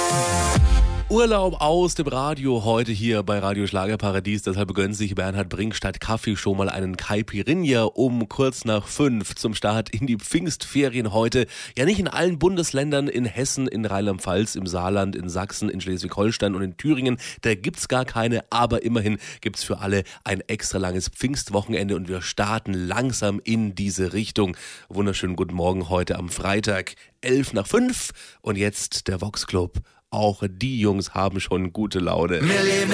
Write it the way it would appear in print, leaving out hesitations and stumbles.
Urlaub aus dem Radio heute hier bei Radio Schlagerparadies. Deshalb gönnt sich Bernhard Brink statt Kaffee schon mal einen Caipirinha um kurz nach 5 zum Start in die Pfingstferien heute. Ja, nicht in allen Bundesländern, in Hessen, in Rheinland-Pfalz, im Saarland, in Sachsen, in Schleswig-Holstein und in Thüringen. Da gibt's gar keine, aber immerhin gibt's für alle ein extra langes Pfingstwochenende und wir starten langsam in diese Richtung. Wunderschönen guten Morgen heute am Freitag, 11 nach 5 und jetzt der Vox Club. Auch die Jungs haben schon gute Laune. Wir leben